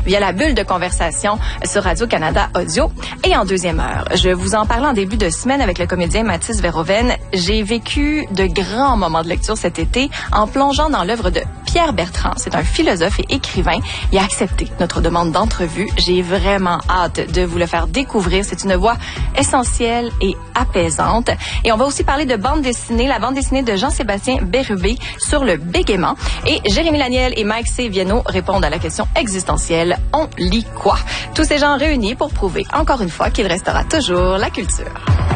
via la bulle de conversation sur Radio-Canada Audio. Et en deuxième heure, je vous en parlais en début de semaine avec le comédien Mathis Verhoeven. J'ai vécu de grands moments de lecture cet été en plongeant dans l'œuvre de Pierre Bertrand. C'est un philosophe et écrivain. Il a accepté notre demande d'entrevue. J'ai vraiment hâte de vous le faire découvrir. C'est une voix essentielle et apaisante. Et on va aussi parler de bande dessinée, la bande dessinée de Jean-Sébastien Bérubé sur le bégaiement. Et Jérémy Laniel et Mike C. Viano répondent à la question existentielle. On lit quoi? Tous ces gens réunis pour prouver encore une fois qu'il restera toujours la culture.